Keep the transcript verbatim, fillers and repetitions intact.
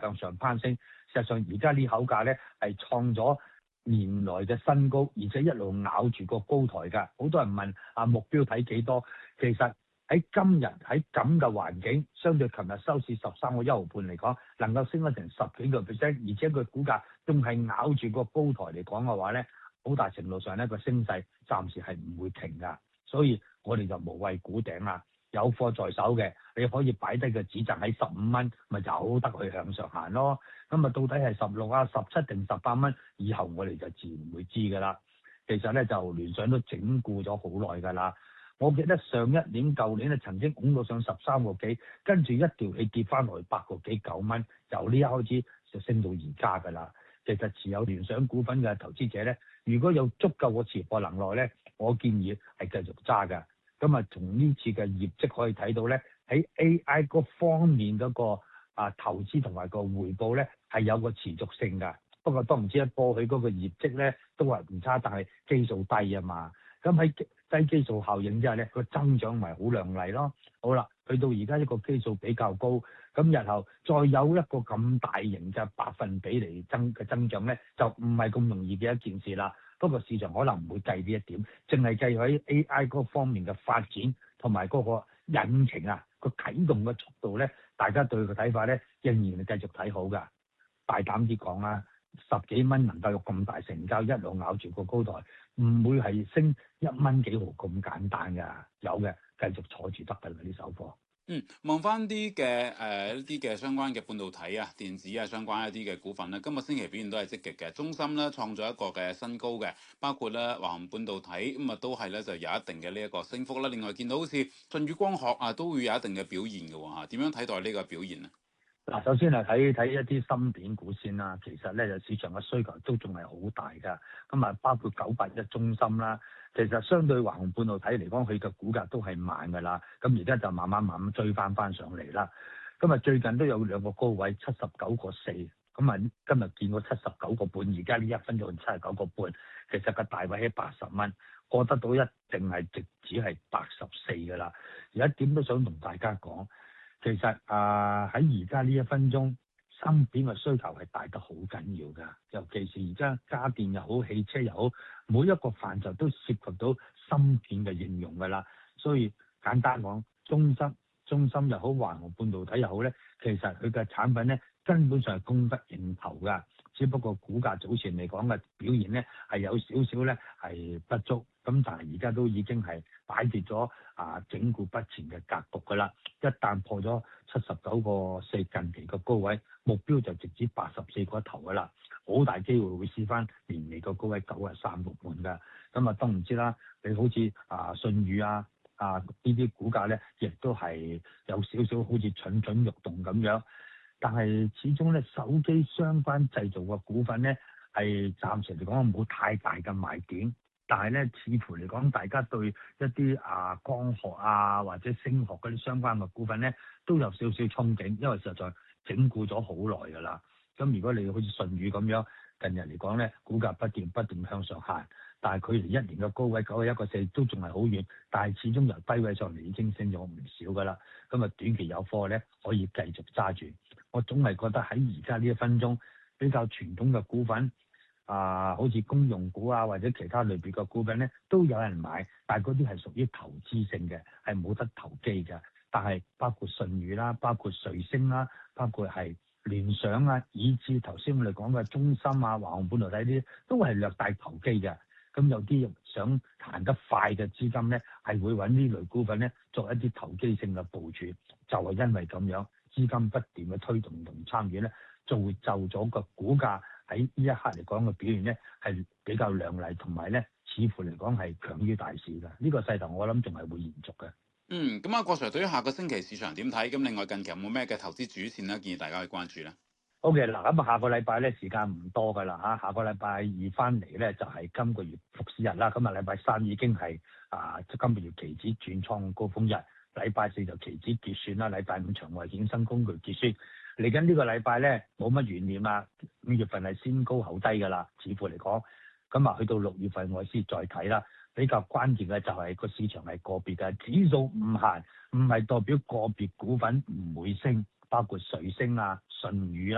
向上攀升。事實上而家呢口價咧係創咗年來嘅新高，而且一路咬住個高台㗎。好多人問啊目標睇幾多？其實喺今日喺咁嘅環境，相對琴日收市十三個一毫半嚟講，能夠升咗成十幾個 percent， 而且佢股價仲係咬住個高台嚟講嘅話咧，好大程度上咧個升勢暫時係唔會停㗎。所以我哋就無謂估頂啦。有貨在手嘅，你可以擺低個止賺喺十五蚊，咪由得佢向上行咯。咁啊，到底係十六啊、十七定十八蚊？以後我哋就自然會知㗎啦。其實咧就聯想都整固咗好耐㗎啦。我記得上一年、舊年咧曾經拱到上十三個幾，跟住一條氣跌翻落去八個幾九蚊，由呢一開始就升到而家㗎啦。其實持有聯想股份嘅投資者咧，如果有足夠嘅持貨能耐咧，我建議係繼續揸㗎。咁啊，從呢次嘅業績可以睇到咧，喺 A I 嗰方面嗰個啊投資同埋個回報咧係有個持續性㗎。不過都唔知一過去嗰個業績咧都話唔差，但係基數低啊嘛。咁喺低基數效應之下咧，個增長咪好亮麗咯。好啦，去到而家一個基數比較高，咁日後再有一個咁大型嘅百分比嚟增嘅增長咧，就唔係咁容易嘅一件事啦。不過市場可能唔會計呢一點，淨係計喺 A I 嗰方面嘅發展同埋嗰個引擎啊個啟動嘅速度咧，大家對佢嘅睇法咧仍然係繼續睇好㗎。大膽啲講啦，十幾蚊能夠有咁大成交，一路咬住個高台，唔會係升一蚊幾毫咁簡單㗎。有嘅繼續坐住得㗎啦，呢手貨。 嗯，望翻啲嘅誒一啲嘅相關嘅半導體啊、電子啊相關一啲嘅股份咧，今個星期表現都係積極嘅。中芯咧創咗一個嘅新高嘅，包括咧華虹半導體咁啊，都係咧就有一定嘅呢一個升幅啦。另外見到好似舜宇光學啊，都會有一定嘅表現嘅喎嚇。點樣睇待呢個表現啊？ 嗱，首先係睇睇一啲芯片股先啦。其實咧就市場嘅需求都仲係好大㗎。咁啊，包括九八一中芯啦。其實相對華虹半導體嚟講，佢嘅股價都係慢㗎啦。咁而家就慢慢慢慢追翻翻上嚟啦。咁啊，最近都有兩個高位，七十九個四。咁啊，今日見過七十九個半，而家呢一分鐘七十九個半。其實個大位喺八十蚊，過得到一定係直指係八十四㗎啦。而家點都想同大家講，其實啊喺而家呢一分鐘，芯片嘅需求係大得好緊要㗎，尤其是而家家電又好，汽車又好，每一個範疇都涉及到芯片嘅應用㗎啦。所以簡單講，中芯、中芯又好，華虹半導體又好咧，其實佢嘅產品咧根本上係供不應求㗎。只不過股價早前嚟講嘅表現咧係有少少咧係不足，咁但係而家都已經係擺脫咗啊整固不前嘅格局㗎啦。一旦破咗七十九個四近期嘅高位，目標就直指八十四個頭㗎啦，好大機會會試翻年嚟個高位九十三個半㗎。咁啊都唔知啦，你好似啊舜宇啊啊呢啲股價咧，亦都係有少少好似蠢蠢欲動咁樣。但係始終咧，手機相關製造嘅股份咧，係暫時嚟講冇太大嘅賣點。但係咧，似乎嚟講，大家對一啲啊光學啊或者聲學嗰啲相關嘅股份咧，都有少少憧憬，因為實在整固咗好耐㗎啦。咁如果你好似舜宇咁樣，近日嚟講咧，股價不斷不斷向上行，但係佢離一年嘅高位九十一個四都仲係好遠，但係始終由低位上嚟已經升咗唔少㗎啦。咁啊，短期有貨咧，可以繼續揸住。我總係覺得喺而家呢一分鐘比較傳統嘅股份啊，好似公用股啊或者其他類別嘅股份咧，都有人買，但係嗰啲係屬於投資性嘅，係冇得投機嘅。但係包括舜宇啦，包括瑞聲啦，包括係聯想啊，以至頭先我哋講嘅中芯啊、華虹半導體啲，都係略帶投機嘅。咁有啲想行得快嘅資金咧，係會揾呢類股份咧作一啲投機性嘅部署，就係、是、因為咁樣。資金不斷嘅推動同參與咧，造就咗個股價喺呢一刻嚟講嘅表現咧係比較亮麗，同埋咧似乎嚟講係強於大市嘅。呢、這個勢頭我諗仲係會延續嘅。 嗯，咁啊，郭 Sir 對於下個星期市場點睇？咁另外近期有冇咩嘅投資主線咧，建議大家去關注咧 ？O K 嗱，咁啊下個禮拜咧時間唔多㗎啦嚇，下個禮拜二翻嚟咧就係、是、今個月復市日啦。咁啊禮拜三已經係啊今個月期指轉創高峰日。禮拜四就期指結算啦，禮拜五場外衍生工具結算。嚟緊呢個禮拜咧冇乜懸念啦，五月份係先高後低㗎啦，似乎嚟講。咁啊去到六月份我先再睇啦。比較關鍵嘅就係個市場係個別嘅，指數唔行，唔係代表個別股份唔會升，包括瑞聲啊、舜宇啊。